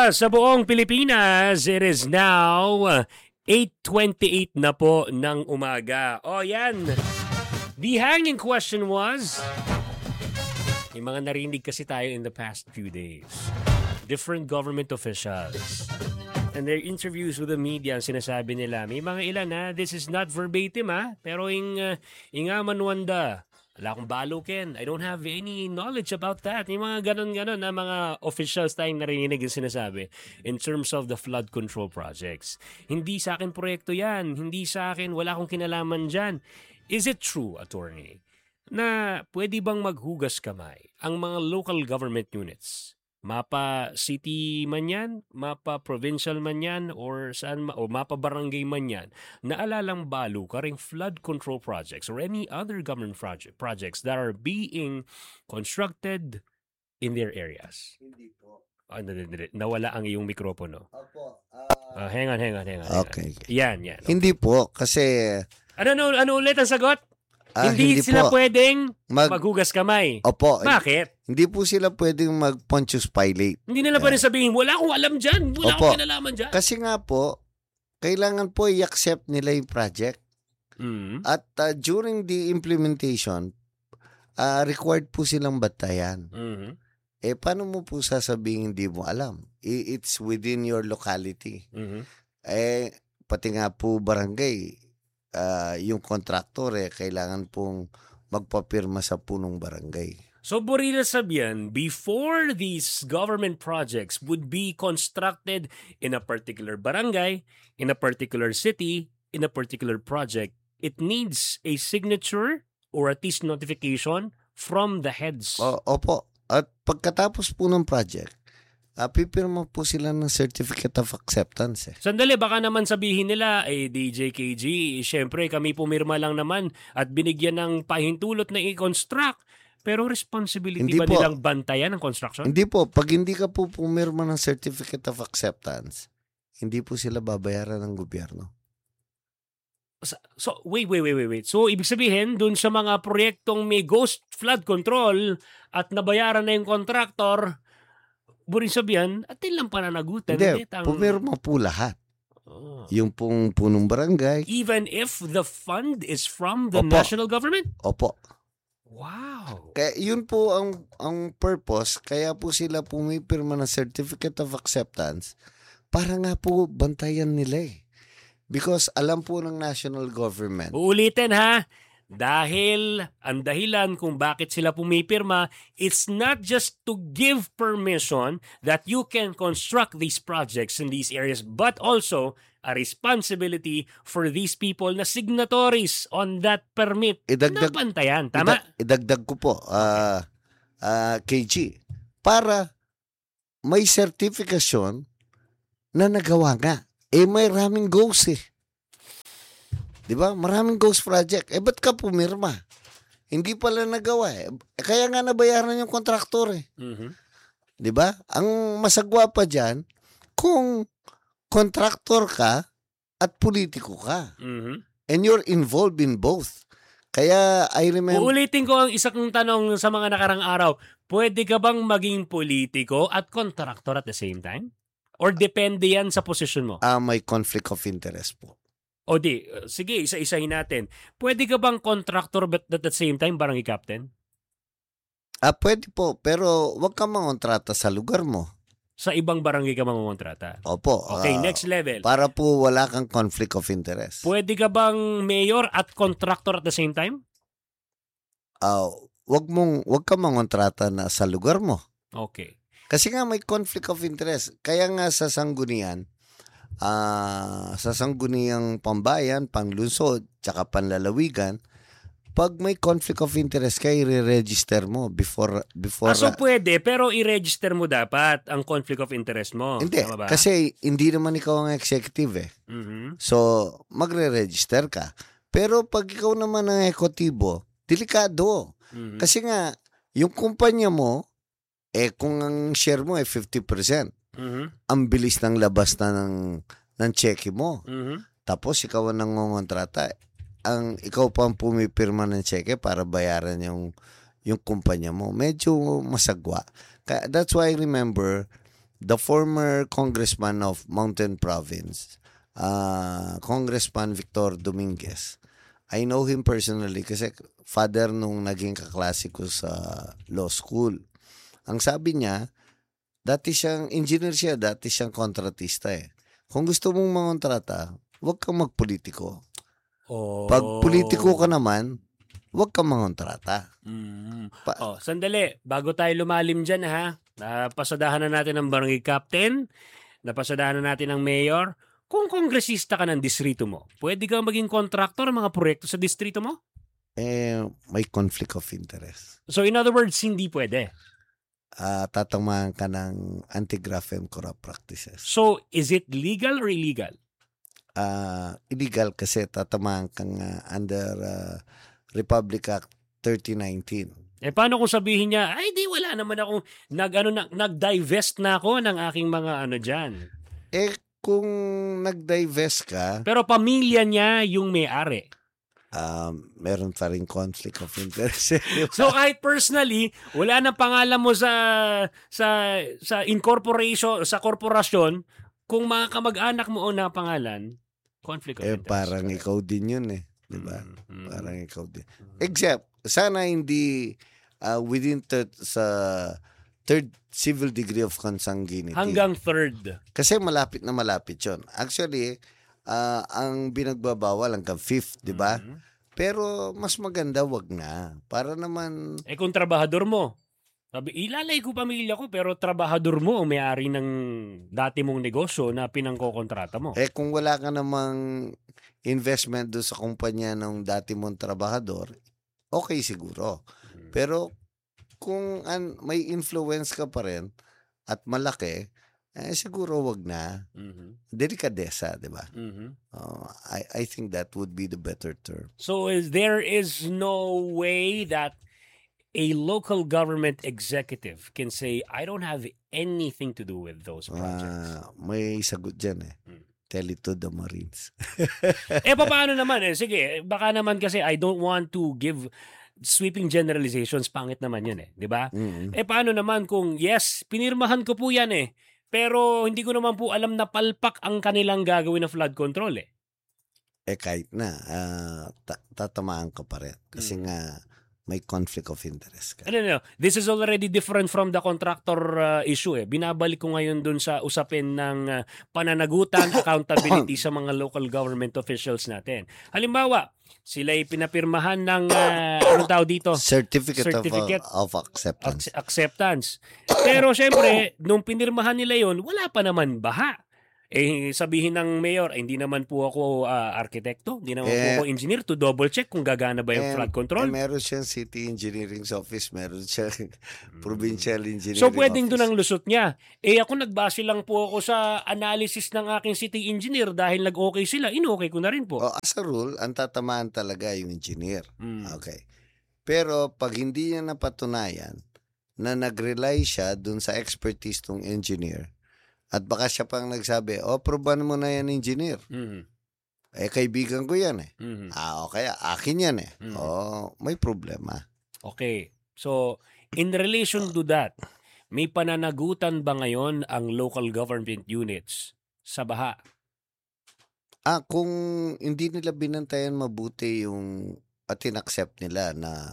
umaga sa buong Pilipinas. It is now 8:28 na po ng umaga. O yan. The hanging question was, may mga narinig kasi tayo in the past few days. Different government officials. And their interviews with the media, ang sinasabi nila, may mga ilan this is not verbatim pero ingaman wanda. Wala akong balo, Ken. I don't have any knowledge about that. Yung mga ganon-ganon na mga officials tayong narinig yung sinasabi in terms of the flood control projects. Hindi sa akin proyekto yan. Hindi sa akin, wala akong kinalaman dyan. Is it true, attorney, na pwede bang maghugas kamay ang mga local government units? Mapa city man yan, mapa provincial man yan, or saan o mapa barangay man yan, naalalang balo ka ring flood control projects or any other government projects that are being constructed in their areas? Hindi po. Nawala ang iyong mikropono. Opo. Hang on. Okay. Yan. Hindi po, kasi... Ano ulit ang sagot? Hindi sila po pwedeng maghugas kamay. Opo. Bakit? Hindi po sila pwedeng mag-Pontius Pilate. Hindi nila pwedeng sabihin, wala akong alam dyan. Wala akong kinalaman dyan. Kasi nga po, kailangan po i-accept nila yung project. At during the implementation, required po silang batayan. Paano mo po sasabihin hindi mo alam? It's within your locality. Pati nga po barangay, yung kontraktor kailangan pong magpapirma sa punong barangay. So, Borila Sabian, before these government projects would be constructed in a particular barangay, in a particular city, in a particular project, it needs a signature or at least notification from the heads. Opo. At pagkatapos po ng project, pipirma po sila ng Certificate of Acceptance. Sandali, baka naman sabihin nila, DJ KG, syempre kami pumirma lang naman at binigyan ng pahintulot na i-construct. Pero responsibility hindi ba nilang bantayan ng construction? Hindi po. Pag hindi ka po pumirma ng Certificate of Acceptance, hindi po sila babayaran ng gobyerno. So, wait. So, ibig sabihin, dun sa mga proyektong may ghost flood control at nabayaran na yung contractor, burin sabihan, atin lang pananagutan. Hindi, pumirma po lahat. Yung pong punong barangay. Even if the fund is from the national government? Opo. Wow. Kaya yun po ang purpose, kaya po sila pumipirma ng Certificate of Acceptance para nga po bantayan nila Because alam po ng national government. Uulitin dahil ang dahilan kung bakit sila pumipirma, it's not just to give permission that you can construct these projects in these areas, but also a responsibility for these people na signatories on that permit na bantayan. Tama? Idagdag ko po, KG, para may certification na nagawa nga. May maraming ghost Diba? Maraming ghost project. Ba't ka pumirma? Hindi pala nagawa Kaya nga nabayaran yung kontraktor Diba? Ang masagwa pa dyan, kung kontraktor ka at politiko ka. And you're involved in both. Kaya I remember... Uulitin ko ang isang tanong sa mga nakarang araw. Pwede ka bang maging politiko at kontraktor at the same time? Or depende yan sa posisyon mo? May conflict of interest po. O sige, isa-isahin natin. Pwede ka bang contractor but at the same time barangay captain? Pwede po, pero wag kang mangontrata sa lugar mo. Sa ibang barangay ka mangontrata? Opo. Okay, next level. Para po wala kang conflict of interest. Pwede ka bang mayor at contractor at the same time? Wag kang mangontrata na sa lugar mo. Okay. Kasi nga may conflict of interest. Kaya nga sa sangguniang pambayan, panglungsod, tsaka panlalawigan, pag may conflict of interest ka, i-register mo before so pwede, pero i-register mo dapat ang conflict of interest mo. Hindi, kasi hindi naman ikaw ang executive So, magre-register ka. Pero pag ikaw naman ang ekotibo, delikado. Kasi nga, yung kumpanya mo, kung ang share mo 50%, ang bilis ng labas na ng cheque mo. Tapos ikaw ang nangongontrata, ikaw pa ang pumipirma ng cheque para bayaran yung kumpanya mo. Medyo masagwa. That's why I remember the former congressman of Mountain Province, Congressman Victor Dominguez. I know him personally kasi father nung naging kaklase ko sa law school. Ang sabi niya, dati siyang engineer siya, dati siyang kontratista eh. Kung gusto mong mangontrata, huwag kang magpolitiko. Pag politiko ka naman, huwag kang mangontrata. Sandali. Bago tayo lumalim dyan, ha? Napasadahan na natin ang barangay captain. Napasadahan na natin ang mayor. Kung kongresista ka ng distrito mo, pwede kang maging kontraktor ng mga proyekto sa distrito mo? May conflict of interest. So in other words, hindi pwede. Tatamaan ka ng anti-graft and corrupt practices. So is it legal or illegal? Illegal kasi tatamaan kang under Republic Act 3019. Paano kung sabihin niya, ay di wala naman akong nag-divest na ako ng aking mga dyan. Kung nag-divest ka, pero pamilya niya yung may-ari. Meron pa rin conflict of interest. So kahit personally, wala nang pangalan mo sa incorporation, sa korporasyon, kung mga kamag-anak mo o na pangalan, conflict of interest. Parang ikaw din yun eh. Diba? Parang ikaw din. Except, sana hindi within sa third civil degree of consanguinity. Hanggang third. Kasi malapit na malapit yun. Actually, ang binagbabawal hanggang fifth, di ba? Pero mas maganda wag na. Para naman... kung trabahador mo, sabi, ilalay ko pamilya ko, pero trabahador mo o may-ari ng dati mong negosyo na pinangkokontrata mo. Kung wala ka namang investment doon sa kumpanya ng dati mong trabahador, okay siguro. Pero kung may influence ka pa rin at malaki, siguro wag na. Delikadesa, di ba? I think that would be the better term. So there is no way that a local government executive can say, I don't have anything to do with those projects. May sagot dyan eh. Tell it to the Marines. Paano naman Sige, baka naman kasi I don't want to give sweeping generalizations, pangit naman yun di ba? Paano naman kung, yes, pinirmahan ko po yan pero hindi ko naman po alam na palpak ang kanilang gagawin na flood control kahit na, tatamaan ka pa rin. Kasi nga, may conflict of interest ka. No. This is already different from the contractor issue Binabalik ko ngayon dun sa usapin ng pananagutan, accountability sa mga local government officials natin. Halimbawa, sila'y pinapirmahan ng anong tawag dito? Certificate of acceptance. Acceptance. Pero syempre, nung pinirmahan nila yon, wala pa naman baha. Sabihin ng mayor, hindi naman po ako arkitekto, hindi naman po ako engineer to double check kung gagana ba yung flood control. Meron siyang city engineering office, meron siyang provincial engineering so pwedeng doon ang lusot niya. Ako nagbase lang po ako sa analysis ng aking city engineer dahil nag-okay sila, in-okay ko na rin po. As a rule, ang tatamaan talaga yung engineer. Okay. Pero pag hindi niya napatunayan na nag-rely siya doon sa expertise ng engineer, at baka siya pang nagsabi, proban mo na yan, engineer. Kaibigan ko yan okay, akin yan may problema. Okay. So, in relation to that, may pananagutan ba ngayon ang local government units sa baha? Kung hindi nila binantayan mabuti yung at in-accept nila na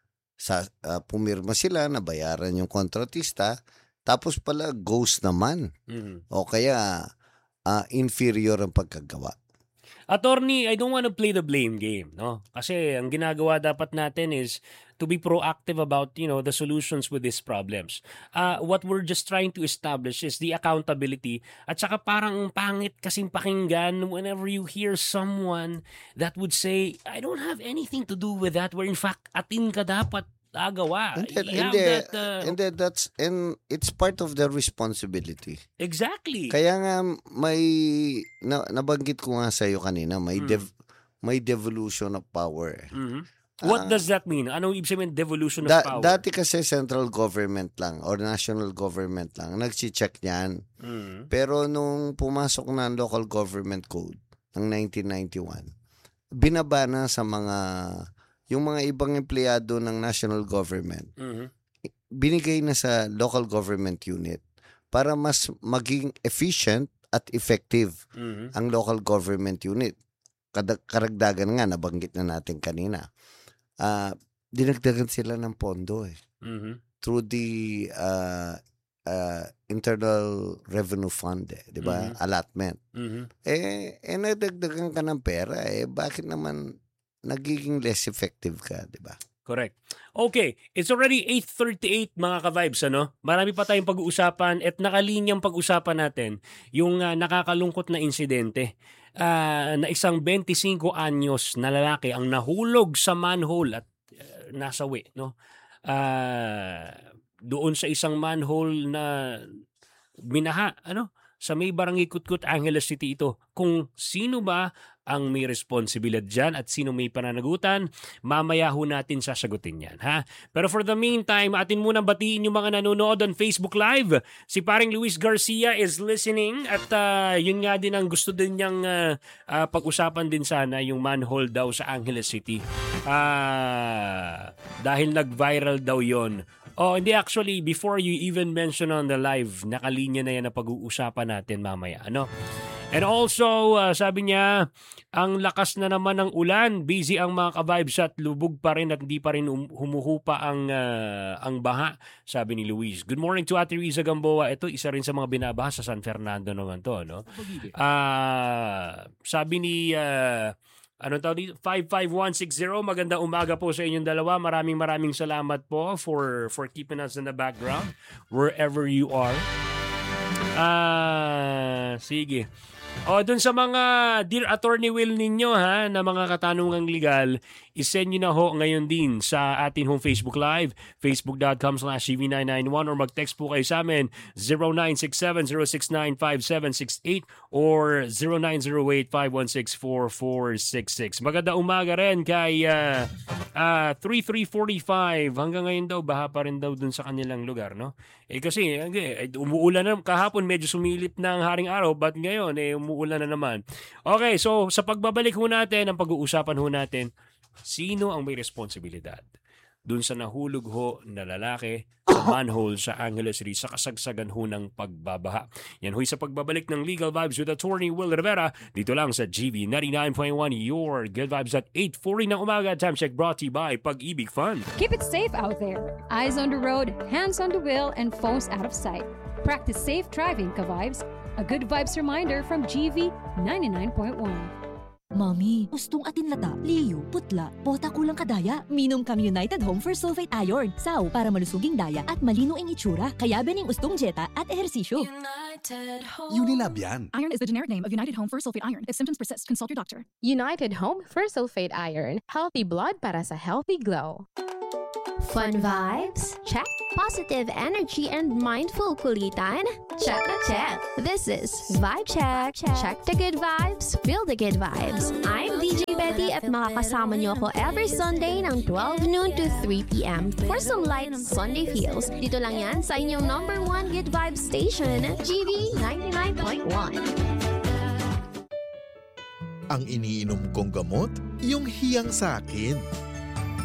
pumirma sila, na bayaran yung kontratista, tapos pala ghost naman. O kaya inferior ang pagkagawa. Attorney, I don't want to play the blame game, no? Kasi ang ginagawa dapat natin is to be proactive about, the solutions with these problems. What we're just trying to establish is the accountability. At saka parang pangit kasing pakinggan whenever you hear someone that would say, I don't have anything to do with that, where in fact, atin ka dapat agawa. And it's part of their responsibility. Exactly. Kaya nga may nabanggit ko nga sa iyo kanina, may devolution of power. What does that mean? Anong ibig sabihin devolution of power? Dati kasi central government lang or national government lang nagsi-check niyan. Pero nung pumasok na ang local government code ng 1991, binaba na sa yung mga ibang empleyado ng national government, binigay na sa local government unit para mas maging efficient at effective ang local government unit. Karagdagan nga, nabanggit na natin kanina. Dinagdagan sila ng pondo through the Internal Revenue Fund, di ba? Allotment. Nadagdagan ka ng pera, bakit naman nagiging less effective ka, di ba? Correct. Okay, it's already 8:38 mga ka-vibes, ano? Marami pa tayong pag-uusapan at nakalinyang pag-usapan natin yung nakakalungkot na insidente na isang 25 anyos na lalaki ang nahulog sa manhole at nasawi, no? Doon sa isang manhole na binaha, ano? Sa may Barangay Kutkut, Angeles City ito. Kung sino ba ang may responsibilidad dyan at sino may pananagutan, mamaya ho natin sasagutin yan, ha? Pero for the meantime, atin munang batiin yung mga nanonood on Facebook Live. Si paring Luis Garcia is listening at yun nga din ang gusto din niyang pag-usapan din sana, yung manhole daw sa Angeles City. Dahil nag-viral daw yon. Oh, hindi, actually, before you even mention on the live, nakalinya na yan na pag-uusapan natin mamaya, ano? And also, sabi niya, ang lakas na naman ng ulan, busy ang mga ka-vibes at lubog pa rin at hindi pa rin humuhupa ang baha, sabi ni Luis. Good morning to Ate Riza Gamboa. Ito, isa rin sa mga binabaha sa San Fernando naman to, no? Sabi ni... Ano tawag dito? 55160. Magandang umaga po sa inyong dalawa. Maraming salamat po for keeping us in the background wherever you are. Sige. Dun sa mga Dear Attorney Will ninyo, ha, na mga katanungang legal, isend nyo na ho ngayon din sa atin hong Facebook Live, facebook.com/gv991, or mag-text po kayo sa amin 0967-069-5768 or 0908-516-4466. Maganda umaga rin kay 3345. Hanggang ngayon daw, baha pa rin daw dun sa kanilang lugar, no? Kasi umuulan na, kahapon medyo sumilip na ang haring araw, but ngayon umuulan na naman. Okay, so sa pagbabalik ho natin, ang pag-uusapan ho natin, sino ang may responsibilidad dun sa nahulog ho na lalaki sa manhole sa Angeles City sa kasagsagan ho ng pagbabaha. Yan ho'y sa pagbabalik ng Legal Vibes with Attorney Will Rivera dito lang sa GV 99.1, your good vibes at 8:40 ng umaga. Time check brought to you by Pag-ibig Fund. Keep it safe out there. Eyes on the road, hands on the wheel, and phones out of sight. Practice safe driving, ka-vibes. A good vibes reminder from GV 99.1. Mami, ustong atin lata, liyo, putla, bota kulang kadaya. Minom kami United Home for Sulfate Iron. Saw para malusuging daya at malino ang itsura. Kaya bening ustong jeta at ehersisyo. Unilab yan. Iron is the generic name of United Home for Sulfate Iron. If symptoms persist, consult your doctor. United Home for Sulfate Iron. Healthy blood para sa healthy glow. Fun vibes? Check. Positive energy and mindful kulitan? Check na check. This is Vibe Check. Check the good vibes, feel the good vibes. I'm DJ Betty at makakasama niyo ako every Sunday ng 12 noon to 3 p.m. for some light Sunday feels. Dito lang yan sa inyong number 1 good vibes station, GV 99.1. Ang iniinom kong gamot, yung hiyang sa akin.